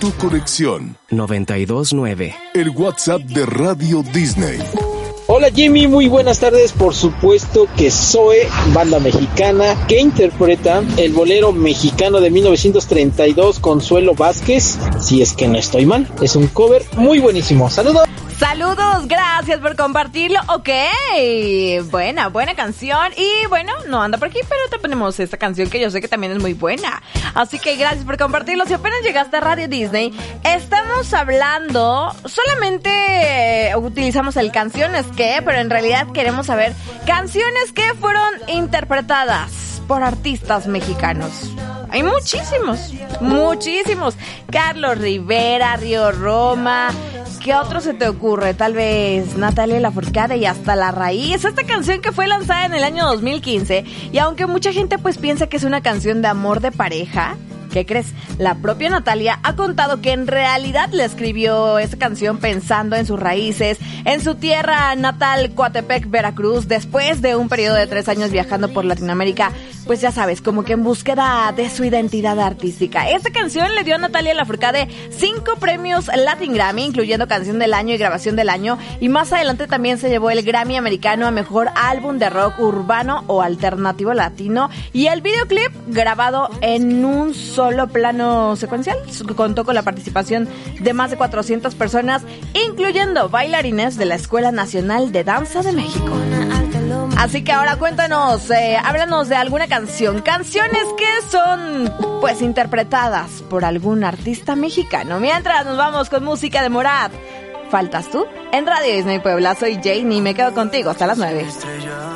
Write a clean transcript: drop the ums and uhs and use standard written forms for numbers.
tu conexión. 92.9. El WhatsApp de Radio Disney. Hola Jimmy, muy buenas tardes. Por supuesto que Zoe, banda mexicana que interpreta el bolero mexicano de 1932, Consuelo Vázquez, si es que no estoy mal. Es un cover muy buenísimo. ¡Saludos! Saludos, gracias por compartirlo. Ok, buena canción. Y bueno, no anda por aquí, pero te ponemos esta canción que yo sé que también es muy buena. Así que gracias por compartirlo. Si apenas llegaste a Radio Disney, estamos hablando, solamente utilizamos el canciones que, pero en realidad queremos saber canciones que fueron interpretadas por artistas mexicanos. Hay muchísimos. Carlos Rivera, Río Roma. ¿Qué otro se te ocurre? Tal vez Natalia Lafourcade y Hasta la Raíz. Esta canción que fue lanzada en el año 2015. Y aunque mucha gente pues piensa que es una canción de amor de pareja, ¿qué crees? La propia Natalia ha contado que en realidad le escribió esta canción pensando en sus raíces, en su tierra natal, Coatepec, Veracruz, después de un periodo de 3 años viajando por Latinoamérica, pues ya sabes, como que en búsqueda de su identidad artística. Esta canción le dio a Natalia Lafourcade 5 premios Latin Grammy, incluyendo Canción del Año y Grabación del Año, y más adelante también se llevó el Grammy americano a Mejor Álbum de Rock Urbano o Alternativo Latino, y el videoclip, grabado en un solo plano secuencial, contó con la participación de más de 400 personas, incluyendo bailarines de la Escuela Nacional de Danza de México. Así que ahora cuéntanos, háblanos de alguna canciones que son pues interpretadas por algún artista mexicano. Mientras nos vamos con música de Morat. ¿Faltas tú? En Radio Disney Puebla, soy Janie y me quedo contigo hasta las 9.